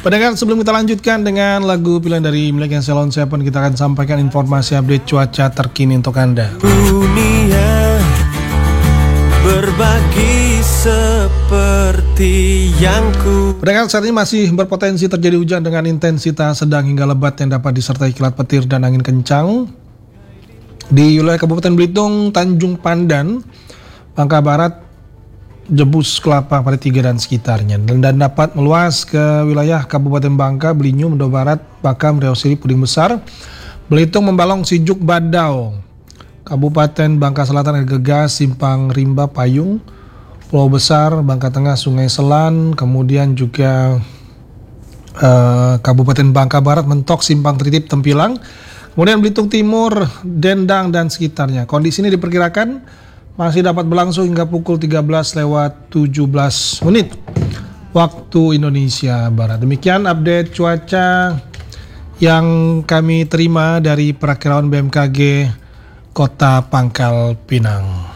Pendengar, sebelum kita lanjutkan dengan lagu pilihan dari miliknya Ceylon Seven, kita akan sampaikan informasi update cuaca terkini untuk Anda. Dunia berbagi seperti yang ku. Pendengar, saat ini masih berpotensi terjadi hujan dengan intensitas sedang hingga lebat yang dapat disertai kilat petir dan angin kencang di wilayah Kabupaten Belitung, Tanjung Pandan, Bangka Barat, Jebus, Kelapa, Pari 3 dan sekitarnya, dan dapat meluas ke wilayah Kabupaten Bangka, Belinyu, Mendo Barat, Bakam, Riau Siri, Puding Besar, Belitung, Membalong, Sijuk, Badau, Kabupaten Bangka Selatan, Air Gegas, Simpang Rimba, Payung, Pulau Besar, Bangka Tengah, Sungai Selan, kemudian juga Kabupaten Bangka Barat, Mentok, Simpang Tritip, Tempilang, kemudian Belitung Timur, Dendang dan sekitarnya. Kondisi ini diperkirakan masih dapat berlangsung hingga pukul 13:17 waktu Indonesia Barat. Demikian update cuaca yang kami terima dari Perakiraan BMKG Kota Pangkal Pinang.